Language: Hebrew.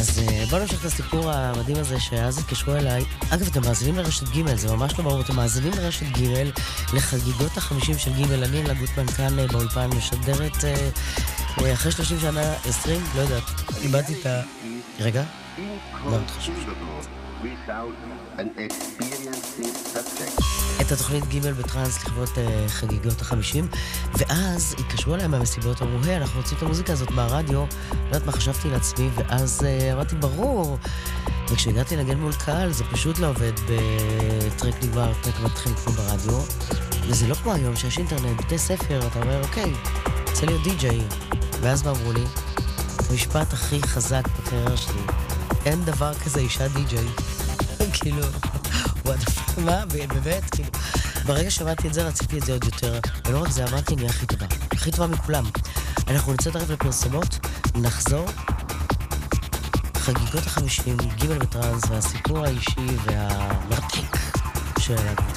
אז בואו נמשיך את הסיפור המדהים הזה שאז התקשרו אליי. אגב, אתם מאזינים לרשת ג', זה ממש לא ברור, אתם מאזינים לרשת ג' לחגיגות ה-50 של ג'. אני אלה גוטמן כאן באולפן משדרת אחרי 30 שנה, 20, לא יודעת, איבדתי את ה... רגע? מאוד חשוב. את התוכנית ג' בטרנס לכבוד חגיגות ה-50, ואז התקשרו אליי מהמסיבות, אמרו, אנחנו רוצים את המוזיקה הזאת ברדיו, לא יודעת מה חשבתי לעצמי, ואז אמרתי, ברור. וכשהגעתי לנגן מול קהל, זה פשוט לא עובד בטרק נגמר, טרק מתחיל כמו ברדיו, וזה לא כמו היום שיש אינטרנט, בתי ספר, אתה אומר, אוקיי, רוצה להיות די-ג'יי. ואז מה אמרו לי? המשפט הכי חזק בקריירה שלי, אין דבר כזה אישה די-ג'יי. כאילו, מה? באמת, כאילו, ברגע שמעתי את זה, רציתי את זה עוד יותר, ולא רק זה, אמרתי, אני הכי טובה מכולם. אנחנו נצא תרף לפרסומות, נחזור, חגיגות ה-50, ג' בטרנס, והסיפור האישי והמרתק של